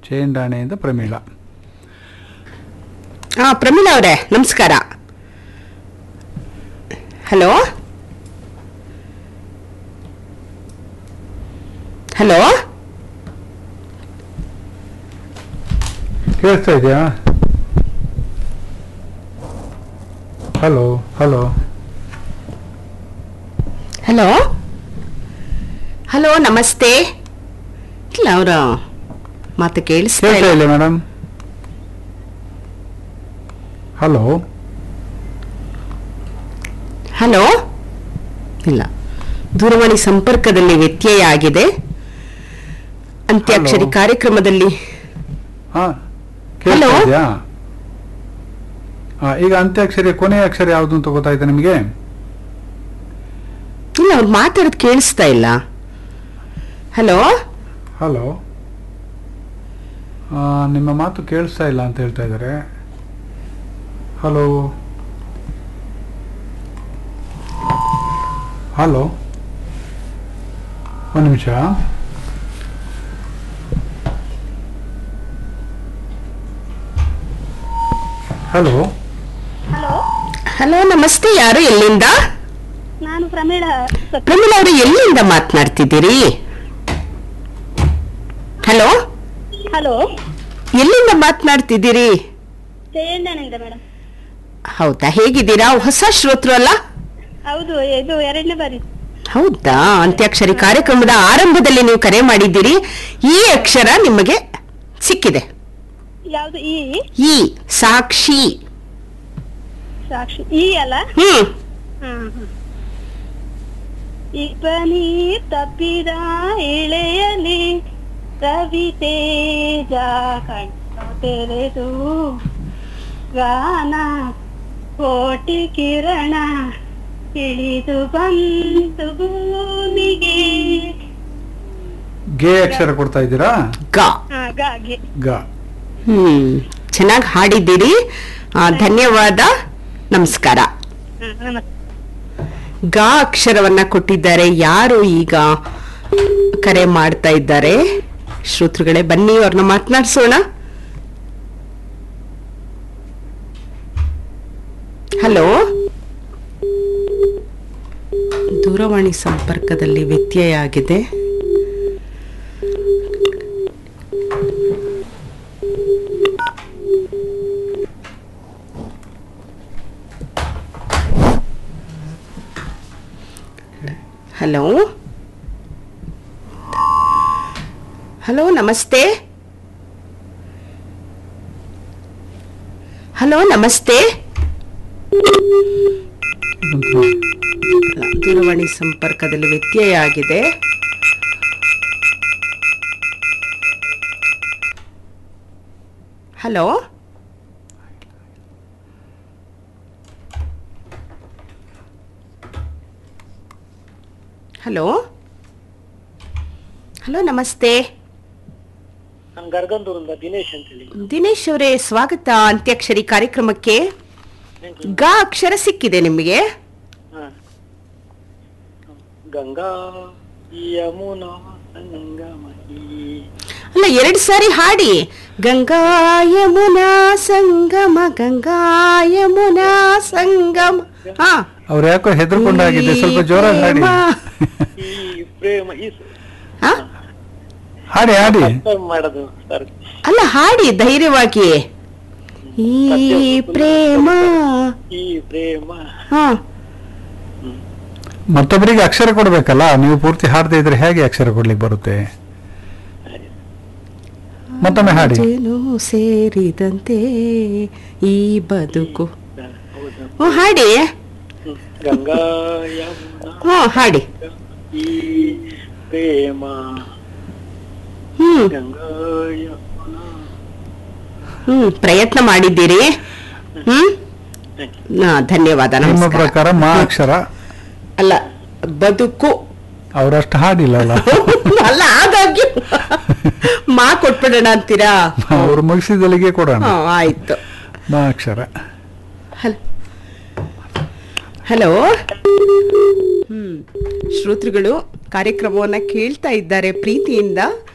ಚೇಂಡಾಣೆಯಿಂದ ಪ್ರಮೀಳಾ. ಪ್ರಮೀಳಾ ಅವರೇ ನಮಸ್ಕಾರ. Hello hello ಕೇಳಿಸ್ತಾ ಇದೆಯಾ? ಹಲೋ ಹಲೋ ಹಲೋ ಹಲೋ ನಮಸ್ತೆ. ಇಲ್ಲ ಅವರ ಮಾತು ಕೇಳಿಸ್ತಾ ಇಲ್ಲ ಮೇಡಮ್. ಹಲೋ ಹಲೋ ಇಲ್ಲ, ದೂರವಾಣಿ ಸಂಪರ್ಕದಲ್ಲಿ ವ್ಯತ್ಯಯ ಆಗಿದೆ. ಅಂತ್ಯಾಕ್ಷರಿ ಕಾರ್ಯಕ್ರಮದಲ್ಲಿ ಕೇಳ್ತಾ ಇದೆಯಾ? ಈಗ ಅಂತ್ಯಾಕ್ಷರಿ ಕೊನೆಯ ಅಕ್ಷರ ಯಾವುದು ಅಂತ ಗೊತ್ತಾಯ್ತಾ ನಿಮಗೆ? ಇಲ್ಲ, ಅವ್ರು ಮಾತಾಡೋದು ಕೇಳಿಸ್ತಾ ಇಲ್ಲ. ಹಲೋ ಹಲೋ ನಿಮ್ಮ ಮಾತು ಕೇಳಿಸ್ತಾ ಇಲ್ಲ ಅಂತ ಹೇಳ್ತಾ ಇದ್ದಾರೆ. ಹಲೋ ಹಲೋ ಒಂದು ನಿಮಿಷ. ಹಲೋ ಹಲೋ ನಮಸ್ತೆ. ಯಾರು, ಎಲ್ಲಿಂದ? ನಾನು ಪ್ರಮೀಳಾ. ಪ್ರಮೀಳಾ ಅವರು ಎಲ್ಲಿಂದ ಮಾತನಾಡ್ತಿದ್ದೀರಿ? ಹಲೋ ಹಲೋ, ಎಲ್ಲಿಂದ ಮಾತನಾಡ್ತಿದ್ದೀರಿ? ಜಯಣ್ಣನಿಂದ ಮೇಡಮ್. ಹೌದಾ, ಹೇಗಿದ್ದೀರಾ? ಹೊಸ ಶ್ರೋತೃ ಅಲ್ಲ? ಹೌದು, ಇದು 2ನೇ ಬಾರಿ. ಹೌದಾ, ಅಂತ್ಯಾಕ್ಷರಿ ಕಾರ್ಯಕ್ರಮದ ಆರಂಭದಲ್ಲಿ ನೀವು ಕರೆ ಮಾಡಿದ್ದೀರಿ. ಈ ಅಕ್ಷರ ನಿಮಗೆ ಸಿಕ್ಕಿದೆ. ಯಾವುದು? ಈ ಸಾಕ್ಷಿ. ಸಾಕ್ಷಿ ಈ ಅಲ್ಲ? ಇಬ್ಬನಿ ತಪ್ಪಿದ ಇಳೆಯಲಿ ರವಿ ತೇಜ ಕಣ್ಣು ತೆರೆದು ಗಾನ ಕೋಟಿ ಕಿರಣ ಇಳಿದು ಬಂತು ಭೂಮಿಗೆ. ಗೆ ಅಕ್ಷರ ಕೊಡ್ತಾ ಇದ್ದೀರಾ? ಗ. ಚೆನ್ನಾಗಿ ಹಾಡಿದ್ದೀರಿ. ಧನ್ಯವಾದ, ನಮಸ್ಕಾರ. ಗ ಅಕ್ಷರವನ್ನ ಕೊಟ್ಟಿದ್ದಾರೆ. ಯಾರು ಈಗ ಕರೆ ಮಾಡ್ತಾ ಇದ್ದಾರೆ? ಶ್ರೋತೃಗಳೇ ಬನ್ನಿ, ಅವ್ರನ್ನ ಮಾತನಾಡಿಸೋಣ. ಹಲೋ, ದೂರವಾಣಿ ಸಂಪರ್ಕದಲ್ಲಿ ವ್ಯತ್ಯಯ ಆಗಿದೆ. ಹಲೋ ಹಲೋ ನಮಸ್ತೆ. ಹಲೋ ನಮಸ್ತೆ. ದೂರವಾಣಿ ಸಂಪರ್ಕದಲ್ಲಿ ವ್ಯತ್ಯಯ ಆಗಿದೆ. ಹಲೋ ಹಲೋ ಹಲೋ ನಮಸ್ತೆ. ನಾನು ಗರ್ಗಂದೂರಿಂದ ದಿನೇಶ್ ಅಂತ ಹೇಳಿ. ದಿನೇಶ್ ಅವರೇ ಸ್ವಾಗತ ಅಂತ್ಯಾಕ್ಷರಿ ಕಾರ್ಯಕ್ರಮಕ್ಕೆ. ಗ ಅಕ್ಷರ ಸಿಕ್ಕಿದೆ ನಿಮಗೆ. ಗಂಗಾ ಯಮುನಾ ಸಂಗಮಹಿ. ಅಲ್ಲ, 2 ಸಾರಿ ಹಾಡಿ. ಗಂಗಾ ಯಮುನಾ ಸಂಗಮ, ಗಂಗಾ ಯಮುನಾ ಸಂಗಮ. ಅವ್ರು ಯಾಕೋ ಹೆದರ್ಕೊಂಡಾಗಿದೆ, ಸ್ವಲ್ಪ ಜೋರಾಗಿ ಹಾಡಿ. ಹಾಡಿ ಹಾಡಿ ಮಾಡೋದು ಅಲ್ಲ, ಹಾಡಿ ಧೈರ್ಯವಾಗಿ. ಈ ಪ್ರೇಮ, ಈ ಪ್ರೇಮ. ಮತ್ತೊಬ್ಬರಿಗೆ ಅಕ್ಷರ ಕೊಡ್ಬೇಕಲ್ಲ, ನೀವು ಪೂರ್ತಿ ಹಾಡದೇ ಇದ್ರೆ ಹೇಗೆ ಅಕ್ಷರ ಕೊಡ್ಲಿಕ್ಕೆ ಬರುತ್ತೆ? ಮತ್ತೊಮ್ಮೆ ಹಾಡಿ. ಸೇರಿದಂತೆ ಈ ಬದುಕು. ಹಾಡಿ. ಗಂಗಾ ಯಮುನಾ ಹಾಡಿ. ಈ ಪ್ರೇಮ. ಗಂಗಾ ಯಮುನಾ. ಪ್ರಯತ್ನ ಮಾಡಿದ್ದೀರಿ. ಧನ್ಯವಾದ. ನಿಮ್ಮ ಪ್ರಕಾರ ಮಾ ಅಕ್ಷರ ಅಲ್ಲ, ಬದುಕು. ಅವರಷ್ಟು ಹಾಡಿಲ್ಲ ಅಲ್ಲ. ಅಲ್ಲ, ಹಾಗಾಗಿ ಮಾ ಕೊಟ್ಬಿಡೋಣ ಅಂತೀರಾ? ಅವ್ರು ಮುಗಿಸಿದಲ್ಲಿಗೆ ಕೊಡೋಣ. ಆಯ್ತು, ಮಾ ಅಕ್ಷರ. ಹಲೋ. ಶ್ರೋತೃಗಳು ಕಾರ್ಯಕ್ರಮವನ್ನ ಕೇಳ್ತಾ ಇದ್ದಾರೆ ಪ್ರೀತಿಯಿಂದ.